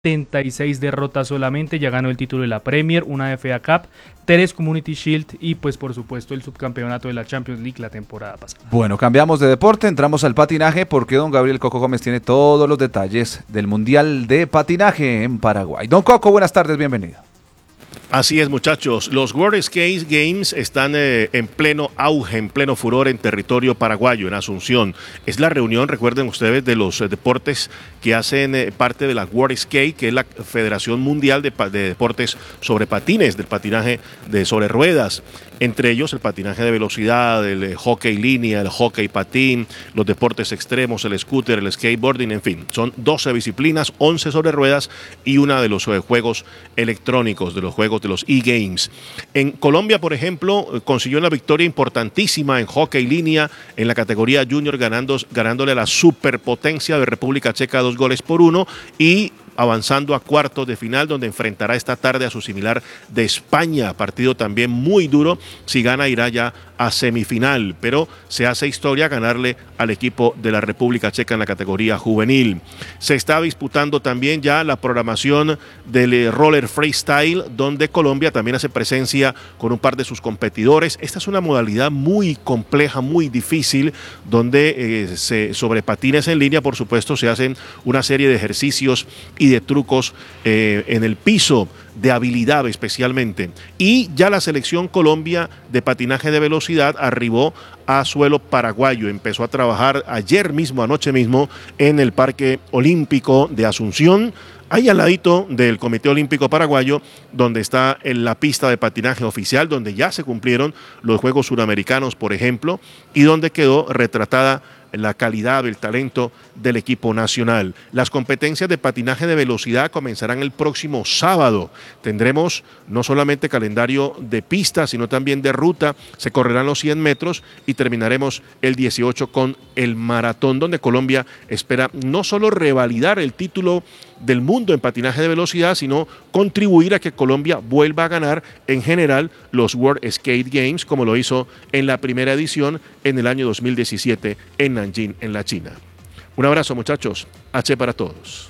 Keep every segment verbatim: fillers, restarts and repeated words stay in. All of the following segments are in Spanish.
setenta y seis derrotas solamente, ya ganó el título de la Premier, una F A Cup, tres Community Shield y pues por supuesto el subcampeonato de la Champions League la temporada pasada. Bueno, cambiamos de deporte, entramos al patinaje porque don Gabriel Coco Gómez tiene todos los detalles del Mundial de Patinaje en Paraguay. Don Coco, buenas tardes, bienvenido. Así es, muchachos, los World Skate Games están eh, en pleno auge, en pleno furor en territorio paraguayo, en Asunción. Es la reunión, recuerden ustedes, de los eh, deportes que hacen eh, parte de la World Skate, que es la Federación Mundial de, de Deportes sobre Patines, del patinaje de sobre ruedas. Entre ellos el patinaje de velocidad, el eh, hockey línea, el hockey patín, los deportes extremos, el scooter, el skateboarding, en fin. Son doce disciplinas, once sobre ruedas y una de los eh, juegos electrónicos, de los juegos de los e-games. En Colombia, por ejemplo, consiguió una victoria importantísima en hockey línea en la categoría junior, ganando, ganándole a la superpotencia de República Checa dos goles por uno y avanzando a cuartos de final, donde enfrentará esta tarde a su similar de España, partido también muy duro. Si gana irá ya a semifinal, pero se hace historia ganarle al equipo de la República Checa en la categoría juvenil. Se está disputando también ya la programación del roller freestyle, donde Colombia también hace presencia con un par de sus competidores. Esta es una modalidad muy compleja, muy difícil, donde eh, se, sobre patines en línea, por supuesto, se hacen una serie de ejercicios y de trucos eh, en el piso, de habilidad especialmente. Y ya la selección Colombia de patinaje de velocidad arribó a suelo paraguayo. Empezó a trabajar ayer mismo, anoche mismo, en el Parque Olímpico de Asunción, ahí al ladito del Comité Olímpico Paraguayo, donde está en la pista de patinaje oficial, donde ya se cumplieron los Juegos Suramericanos, por ejemplo, y donde quedó retratada la calidad, el talento del equipo nacional. Las competencias de patinaje de velocidad comenzarán el próximo sábado. Tendremos no solamente calendario de pista, sino también de ruta. Se correrán los cien metros y terminaremos el dieciocho con el maratón, donde Colombia espera no solo revalidar el título del mundo en patinaje de velocidad, sino contribuir a que Colombia vuelva a ganar en general los World Skate Games, como lo hizo en la primera edición en el año dos mil diecisiete en Nanjing, en la China. Un abrazo, muchachos. H para todos.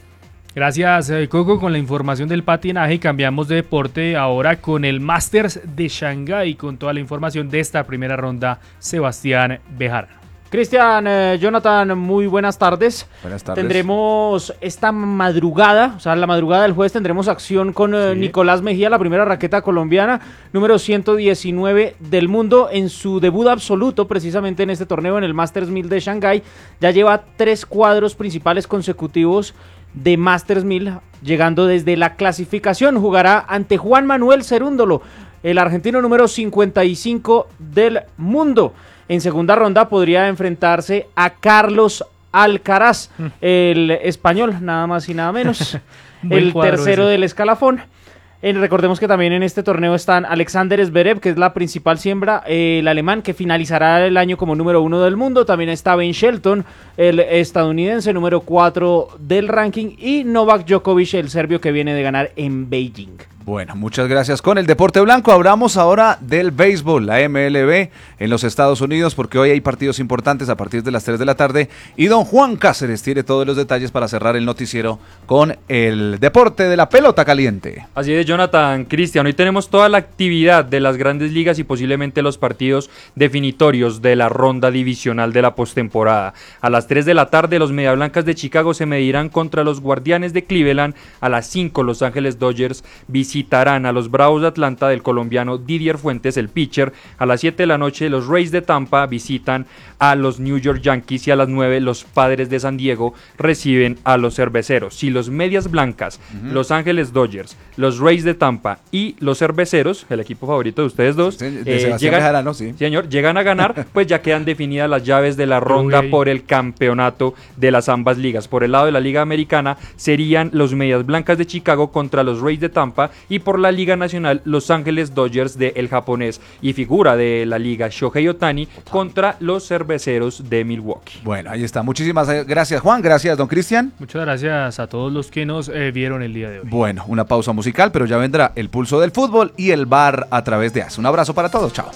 Gracias, Coco, con la información del patinaje. Y cambiamos de deporte ahora con el Masters de Shanghái, con toda la información de esta primera ronda, Sebastián Bejarano. Cristian, eh, Jonathan, muy buenas tardes. Buenas tardes. Tendremos esta madrugada, o sea, la madrugada del jueves tendremos acción con eh, sí. Nicolás Mejía, la primera raqueta colombiana, número ciento diecinueve del mundo, en su debut absoluto precisamente en este torneo, en el Masters mil de Shanghái. Ya lleva tres cuadros principales consecutivos de Masters mil, llegando desde la clasificación. Jugará ante Juan Manuel Cerúndolo, el argentino número cincuenta y cinco del mundo. En segunda ronda podría enfrentarse a Carlos Alcaraz, mm. el español, nada más y nada menos, el tercero ese. del escalafón. Eh, recordemos que también en este torneo están Alexander Zverev, que es la principal siembra, eh, el alemán, que finalizará el año como número uno del mundo. También está Ben Shelton, el estadounidense, número cuatro del ranking, y Novak Djokovic, el serbio, que viene de ganar en Beijing. Bueno, muchas gracias. Con el deporte blanco hablamos ahora del béisbol, la M L B en los Estados Unidos, porque hoy hay partidos importantes a partir de las tres de la tarde y don Juan Cáceres tiene todos los detalles para cerrar el noticiero con el deporte de la pelota caliente. Así es, Jonathan, Cristian, hoy tenemos toda la actividad de las grandes ligas y posiblemente los partidos definitorios de la ronda divisional de la postemporada. A las tres de la tarde los Medias Blancas de Chicago se medirán contra los Guardianes de Cleveland. A las cinco Los Ángeles Dodgers visitan Visitarán a los Bravos de Atlanta del colombiano Didier Fuentes, el pitcher. A las siete de la noche los Rays de Tampa visitan a los New York Yankees y a las nueve los Padres de San Diego reciben a los Cerveceros. Si los Medias Blancas, uh-huh. Los Ángeles Dodgers, los Rays de Tampa y los Cerveceros, el equipo favorito de ustedes dos, de eh, llegan, Bejarano, sí. señor, llegan a ganar, pues ya quedan definidas las llaves de la ronda Uy. por el campeonato de las ambas ligas. Por el lado de la Liga Americana serían los Medias Blancas de Chicago contra los Rays de Tampa, y por la Liga Nacional Los Ángeles Dodgers de el japonés y figura de la liga Shohei Ohtani contra los Cerveceros de Milwaukee. Bueno, ahí está. Muchísimas gracias, Juan. Gracias, don Cristian. Muchas gracias a todos los que nos eh, vieron el día de hoy. Bueno, una pausa musical, pero ya vendrá el pulso del fútbol y el bar a través de A S. Un abrazo para todos. Chao.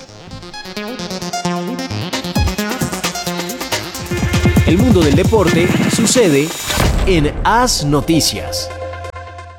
El mundo del deporte sucede en A S Noticias.